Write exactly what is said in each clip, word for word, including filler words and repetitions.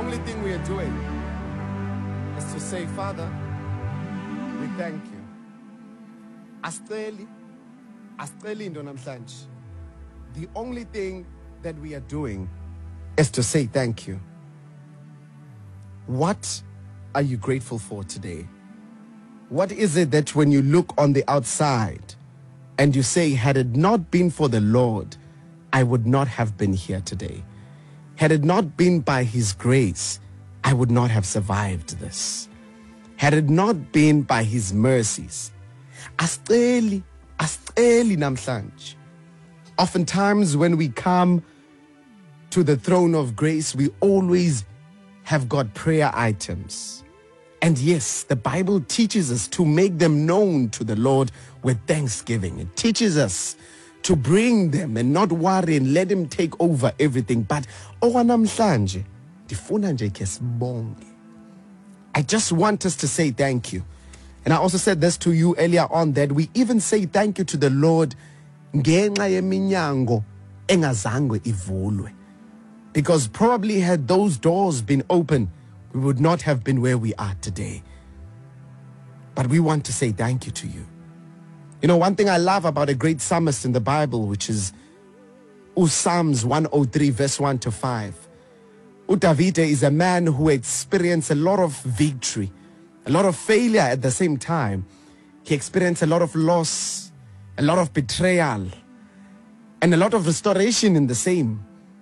only thing we are doing is to say, Father, we thank you. Asiceli, asiceli into namhlanje. The only thing that we are doing is to say thank you. What are you grateful for today? What is it that when you look on the outside and you say, had it not been for the Lord, I would not have been here today. Had it not been by his grace, I would not have survived this. Had it not been by his mercies. Asiceli, asiceli namhlanje. Oftentimes when we come to the throne of grace, we always have got prayer items. And yes, the Bible teaches us to make them known to the Lord with thanksgiving. It teaches us to bring them and not worry and let him take over everything. But owanamhlanje, ndifuna nje ke sibonge. I just want us to say thank you. And I also said this to you earlier on, that we even say thank you to the Lord ngenxa yeminyango engazange ivulwe. Because probably had those doors been open, we would not have been where we are today. But we want to say thank you to you. You know, one thing I love about a great psalmist in the Bible, which is Psalms one oh three, verse one to five. Udavide is a man who experienced a lot of victory, a lot of failure at the same time. He experienced a lot of loss, a lot of betrayal, and a lot of restoration in the same.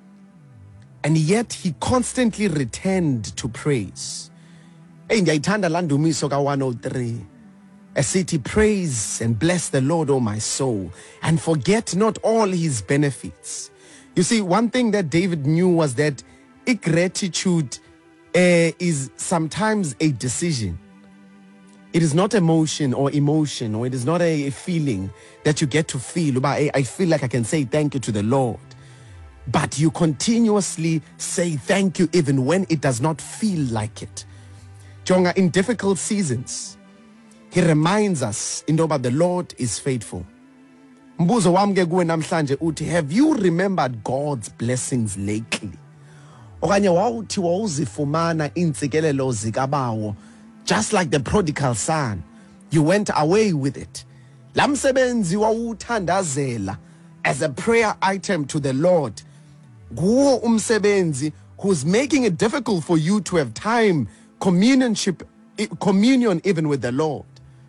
And yet he constantly returned to praise. Ndiyayithanda la ndumiso ka one oh three. A city, praise and bless the Lord, O my soul, and forget not all his benefits. You see, one thing that David knew was that gratitude uh, is sometimes a decision. It is not emotion or emotion, or it is not a feeling that you get to feel. I feel like I can say thank you to the Lord. But you continuously say thank you even when it does not feel like it. Jonga, in difficult seasons, he reminds us in about the Lord is faithful. Mbuzo wami ke kuwe namhlanje uthi, have you remembered God's blessings lately? Okanye wawuthi wawuzifumana intsikelelo zikabawo, just like the prodigal son, you went away with it. Lamsebenzi wawuthandazela as a prayer item to the Lord. Guwo umsebenzi who's making it difficult for you to have time, communionship, communion even with the Lord.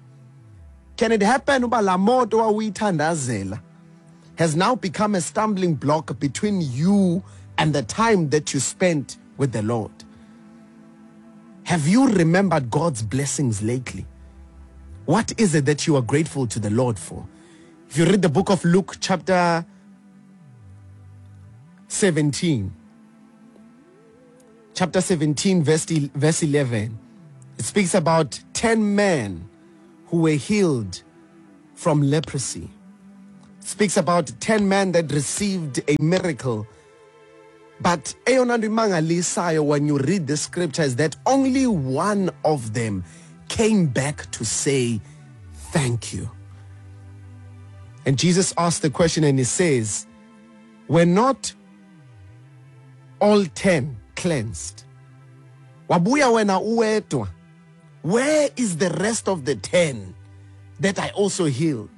Can it happen uba la moto wawuyithandazela has now become a stumbling block between you and the time that you spent with the Lord? Have you remembered God's blessings lately? What is it that you are grateful to the Lord for? If you read the book of Luke chapter seventeen, chapter seventeen, verse, verse eleven, it speaks about ten men who were healed from leprosy. It speaks about ten men that received a miracle. But when you read the scriptures, that only one of them came back to say thank you. And Jesus asked the question and he says, were not all ten cleansed? Wabuya wena uwedwa. Where is the rest of the ten that I also healed?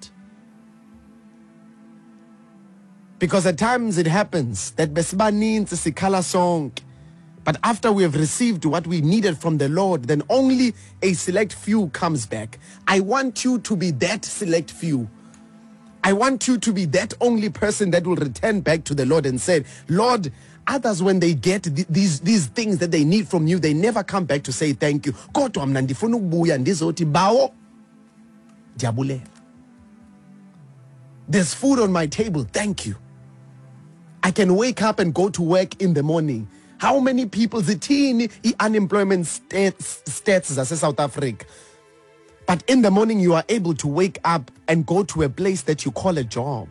Because at times it happens that besibaninzi sikhala sonke, but after we have received what we needed from the Lord, then only a select few comes back. I want you to be that select few. I want you to be that only person that will return back to the Lord and say, Lord, others when they get th these these things that they need from you, they never come back to say thank you. Kodwa mina ndifuna ukubuya ndizothi bawo ndiyabulela. There's food on my table, thank you. I can wake up and go to work in the morning. How many people zithini i-unemployment stats stats zase South Africa? But in the morning you are able to wake up and go to a place that you call a job.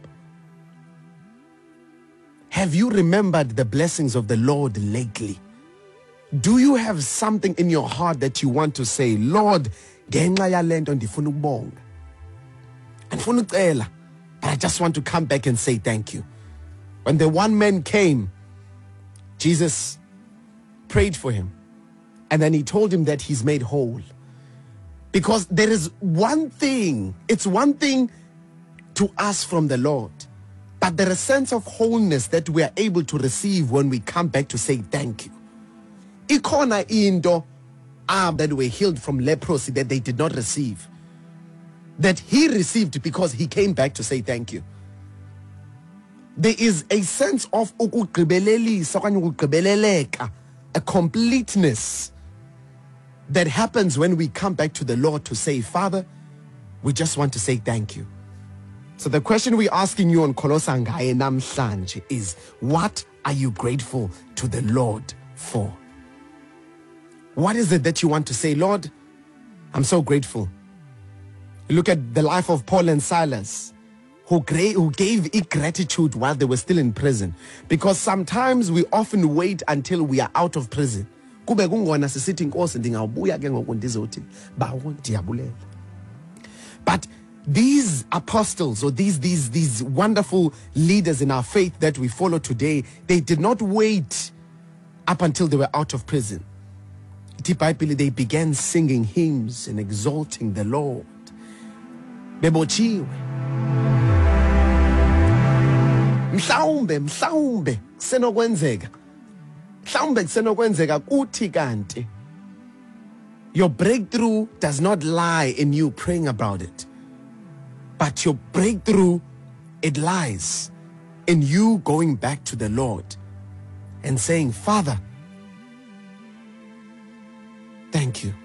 Have you remembered the blessings of the Lord lately? Do you have something in your heart that you want to say, Lord, ngenxa yalento ndifuna ukubonga. Andifuna ucela, but I just want to come back and say thank you. When the one man came, Jesus prayed for him. And then he told him that he's made whole. Because there is one thing, it's one thing to ask from the Lord, but there is a sense of wholeness that we are able to receive when we come back to say thank you. Ikona indo ah, that were healed from leprosy that they did not receive, that he received because he came back to say thank you. There is a sense of ukugqibelelisa, a completeness that happens when we come back to the Lord to say, Father, we just want to say thank you. So the question we're asking you on Kolosangaye Namhlanje is, what are you grateful to the Lord for? What is it that you want to say, Lord, I'm so grateful. Look at the life of Paul and Silas, who, gra- who gave gratitude while they were still in prison. Because sometimes we often wait until we are out of prison. But these apostles, or these, these, these wonderful leaders in our faith that we follow today, they did not wait up until they were out of prison. They began singing hymns and exalting the Lord. Bebochiwe. Mhlawumbe, mhlawumbe, senokwenzeka. Mhlawumbe senokwenzeka kuthi kanti. Your breakthrough does not lie in you praying about it. But your breakthrough, it lies in you going back to the Lord and saying, Father, thank you.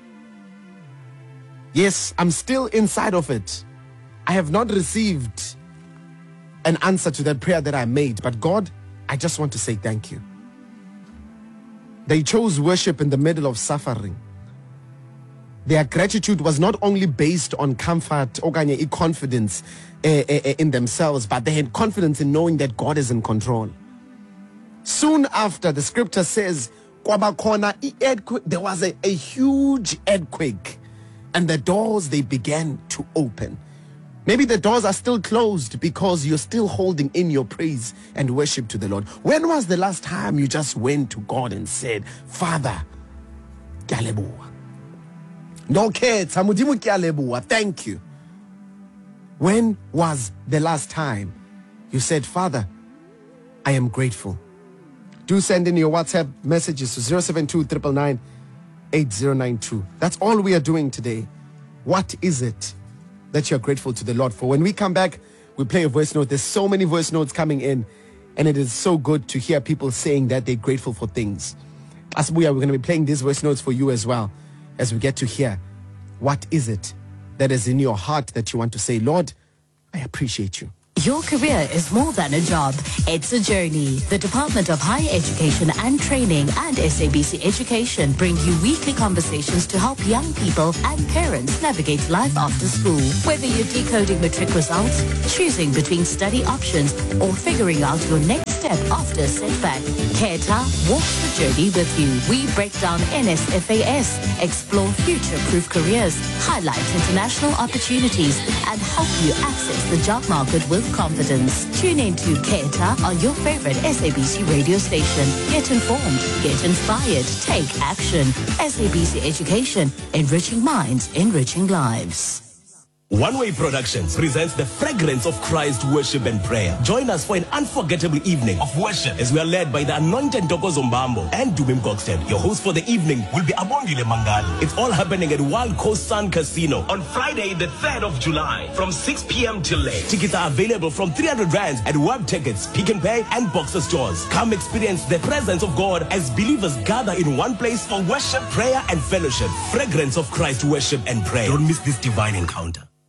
Yes, I'm still inside of it. I have not received an answer to that prayer that I made, but God, I just want to say thank you. They chose worship in the middle of suffering. Their gratitude was not only based on comfort or confidence in themselves, but they had confidence in knowing that God is in control. Soon after, the scripture says, there was a, a huge earthquake, and the doors, they began to open. Maybe the doors are still closed because you're still holding in your praise and worship to the Lord. When was the last time you just went to God and said, Father, no kids, thank you. When was the last time you said, Father, I am grateful? Do send in your WhatsApp messages to zero seven two, nine nine nine, eight zero nine two. That's all we are doing today. What is it that you're grateful to the Lord for? When we come back, we play a voice note. There's so many voice notes coming in, and it is so good to hear people saying that they're grateful for things. As we are, we're going to be playing these voice notes for you as well, as we get to hear what is it that is in your heart that you want to say, Lord, I appreciate you. Your career is more than a job. It's a journey. The Department of Higher Education and Training and S A B C Education bring you weekly conversations to help young people and parents navigate life after school. Whether you're decoding matric results, choosing between study options, or figuring out your next step after a setback, CARETA walks the journey with you. We break down N S F A S, explore future-proof careers, highlight international opportunities, and help you access the job market with confidence. Tune in to CARETA on your favorite S A B C radio station. Get informed, get inspired, take action. S A B C Education, enriching minds, enriching lives. One Way Productions presents the fragrance of Christ worship and prayer. Join us for an unforgettable evening of worship as we are led by the anointed Doko Zombambo and Dubim Gokstead. Your host for the evening will be Abongile Mangali. It's all happening at Wild Coast Sun Casino on Friday, the third of July from six p.m. till late. Tickets are available from three hundred rands at Web Tickets, Pick and Pay, and Boxer stores. Come experience the presence of God as believers gather in one place for worship, prayer, and fellowship. Fragrance of Christ worship and prayer. Don't miss this divine encounter.